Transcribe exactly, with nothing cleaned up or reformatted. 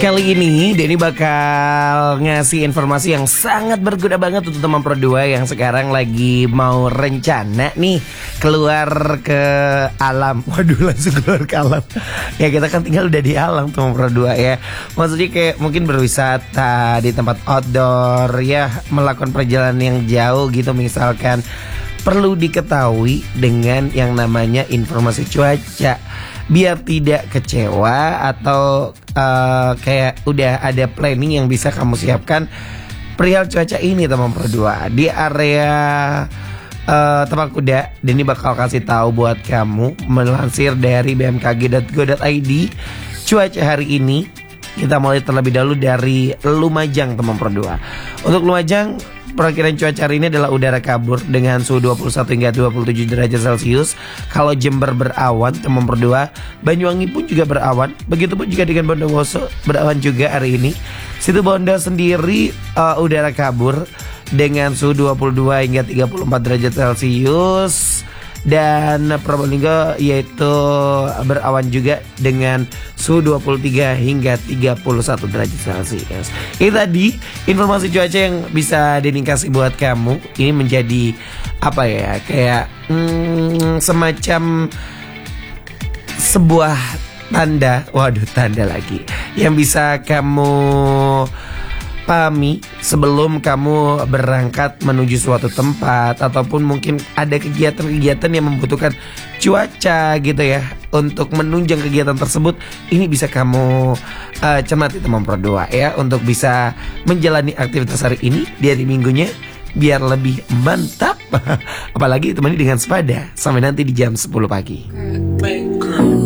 Kali ini Denny bakal ngasih informasi yang sangat berguna banget untuk teman Pro dua yang sekarang lagi mau rencana nih keluar ke alam. Waduh, langsung keluar ke alam. Ya kita kan tinggal udah di alam teman Pro dua ya. Maksudnya kayak mungkin berwisata di tempat outdoor ya, melakukan perjalanan yang jauh gitu misalkan. Perlu diketahui dengan yang namanya informasi cuaca, biar tidak kecewa atau uh, kayak udah ada planning yang bisa kamu siapkan perihal cuaca ini teman Pro dua. Di area uh, Tapak Kuda, Denny bakal kasih tahu buat kamu melansir dari b m k g dot go dot i d cuaca hari ini. Kita mulai terlebih dahulu dari Lumajang teman Pro dua. Untuk Lumajang, perakiraan cuaca hari ini adalah udara kabur dengan suhu dua puluh satu hingga dua puluh tujuh derajat Celcius. Kalau Jember berawan, teman Pro dua, Banyuwangi pun juga berawan. Begitupun juga dengan Bondowoso berawan juga hari ini. Situ Bondo sendiri uh, udara kabur dengan suhu dua puluh dua hingga tiga puluh empat derajat Celcius. Dan Probolinggo yaitu berawan juga dengan suhu dua puluh tiga hingga tiga puluh satu derajat Celcius. Ini tadi informasi cuaca yang bisa Denny kasih buat kamu. Ini menjadi apa ya, kayak hmm, semacam sebuah tanda, waduh tanda lagi, yang bisa kamu pahami sebelum kamu berangkat menuju suatu tempat, ataupun mungkin ada kegiatan-kegiatan yang membutuhkan cuaca gitu ya untuk menunjang kegiatan tersebut. Ini bisa kamu uh, cermati teman Pro dua ya, untuk bisa menjalani aktivitas hari ini di hari minggunya biar lebih mantap. Apalagi temani dengan sepada sampai nanti di jam sepuluh pagi.